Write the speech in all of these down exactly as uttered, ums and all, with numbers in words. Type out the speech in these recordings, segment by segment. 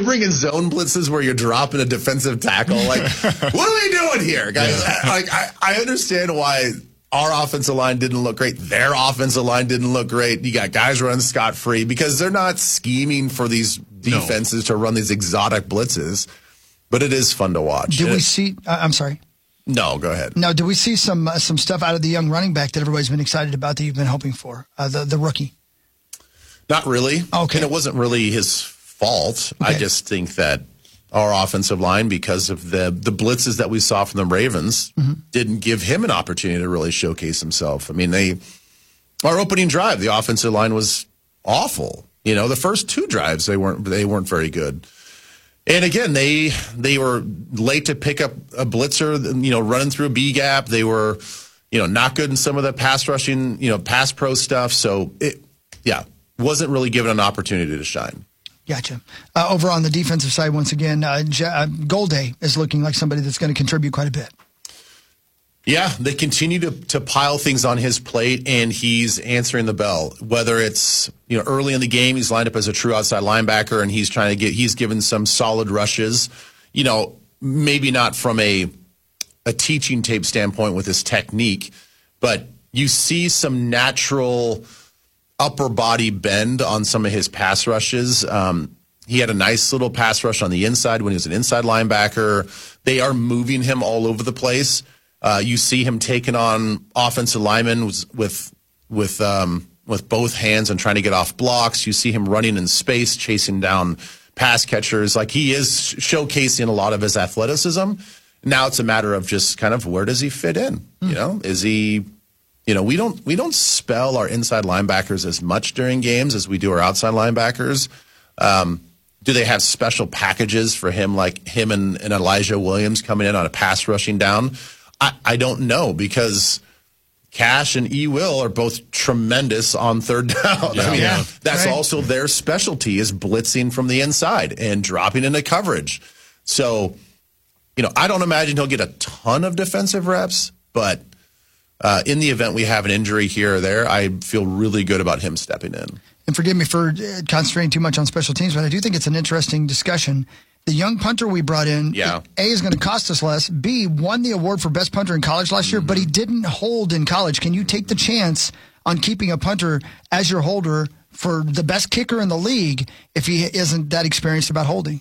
bring in zone blitzes where you're dropping a defensive tackle. Like, what are we doing here, guys? Yeah. Like, I, I understand why our offensive line didn't look great. Their offensive line didn't look great. You got guys running scot-free because they're not scheming for these defenses no. to run these exotic blitzes. But it is fun to watch. Did it, we see uh, – I'm sorry. No, go ahead. No, did we see some uh, some stuff out of the young running back that everybody's been excited about that you've been hoping for, uh, the, the rookie? Not really. Okay. And it wasn't really his fault. Okay. I just think that our offensive line, because of the, the blitzes that we saw from the Ravens, mm-hmm. didn't give him an opportunity to really showcase himself. I mean, they our opening drive, the offensive line was awful. You know, the first two drives, they weren't they weren't very good. And again, they they were late to pick up a blitzer, you know, running through a B gap. They were, you know, not good in some of the pass rushing, you know, pass pro stuff. So it, yeah, wasn't really given an opportunity to shine. Gotcha. Uh, over on the defensive side, once again, uh, J- uh, Golday is looking like somebody that's going to contribute quite a bit. Yeah, they continue to, to pile things on his plate, and he's answering the bell. Whether it's, you know, early in the game, he's lined up as a true outside linebacker, and he's trying to get, he's given some solid rushes. You know, maybe not from a a teaching tape standpoint with his technique, but you see some natural upper body bend on some of his pass rushes. Um, he had a nice little pass rush on the inside when he was an inside linebacker. They are moving him all over the place. Uh, you see him taking on offensive linemen with with with, um, with both hands and trying to get off blocks. You see him running in space, chasing down pass catchers. Like, he is showcasing a lot of his athleticism. Now it's a matter of just kind of where does he fit in? Mm. You know, is he? You know, we don't we don't spell our inside linebackers as much during games as we do our outside linebackers. Um, do they have special packages for him, like him and, and Elijah Williams coming in on a pass rushing down? I, I don't know, because Cash and E. Will are both tremendous on third down. Yeah. I mean, yeah. that's right. also their specialty, is blitzing from the inside and dropping into coverage. So, you know, I don't imagine he'll get a ton of defensive reps, but uh, in the event we have an injury here or there, I feel really good about him stepping in. And forgive me for concentrating too much on special teams, but I do think it's an interesting discussion. The young punter we brought in, yeah. A, is going to cost us less. B, won the award for best punter in college last year, mm-hmm. but he didn't hold in college. Can you take the chance on keeping a punter as your holder for the best kicker in the league if he isn't that experienced about holding?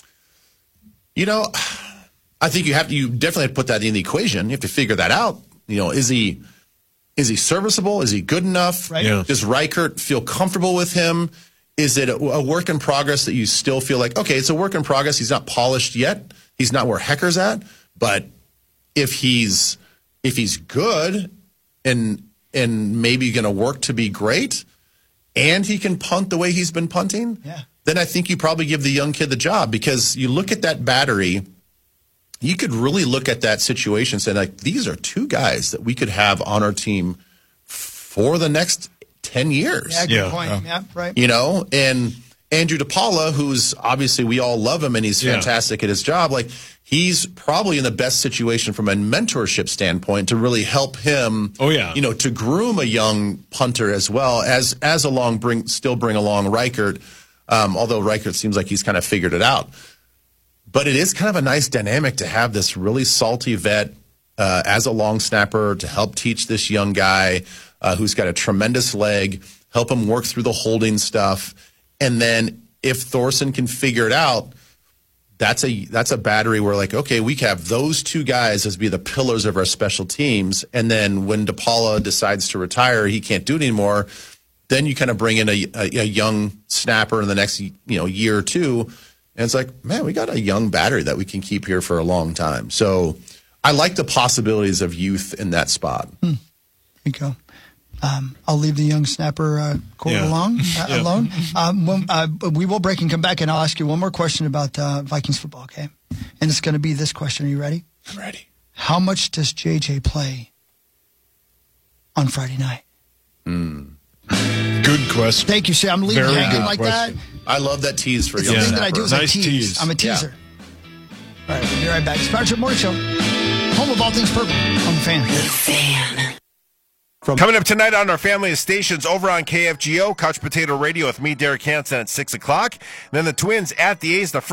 You know, I think you have to, you definitely have to put that in the equation. You have to figure that out. You know, is he is he serviceable? Is he good enough? Right. Yeah. Does Reichert feel comfortable with him? Is it a, a work in progress that you still feel like, okay, it's a work in progress. He's not polished yet. He's not where Hecker's at. But if he's if he's good and and maybe going to work to be great, and he can punt the way he's been punting, yeah. then I think you probably give the young kid the job, because you look at that battery. You could really look at that situation and say, like, these are two guys that we could have on our team for the next ten years. Yeah, good yeah, point. yeah. Yeah, right. You know, and Andrew DePaula, who's obviously, we all love him and he's fantastic yeah. at his job. Like, he's probably in the best situation from a mentorship standpoint to really help him. Oh yeah, you know, to groom a young punter as well as as along bring still bring along Reichert. Um, although Reichert seems like he's kind of figured it out. But it is kind of a nice dynamic to have this really salty vet uh, as a long snapper to help teach this young guy uh, who's got a tremendous leg, help him work through the holding stuff. And then if Thorson can figure it out, that's a that's a battery where, like, okay, we have those two guys as be the pillars of our special teams. And then when DePaula decides to retire, he can't do it anymore. Then you kind of bring in a, a, a young snapper in the next you know year or two. And it's like, man, we got a young battery that we can keep here for a long time. So I like the possibilities of youth in that spot. Hmm. There you go. Um, I'll leave the young snapper uh, quote yeah. along, uh, yeah. alone. Um, when, uh, we will break and come back, and I'll ask you one more question about uh, Vikings football, okay? And it's going to be this question. Are you ready? I'm ready. How much does J J play on Friday night? Mm. Good question. Thank you, sir. I'm leaving Very hanging good like question. that. I love that tease for It's young the thing snapper. that I do is Nice I tease. tease. I'm a teaser. Yeah. All right, we'll be right back. It's Power Trip Morning Show. Home of all things purple on the Fan. The Fan. From Coming up tonight on our family of stations over on K F G O, Couch Potato Radio with me, Derek Hansen, at six o'clock. Then the Twins at the A's. The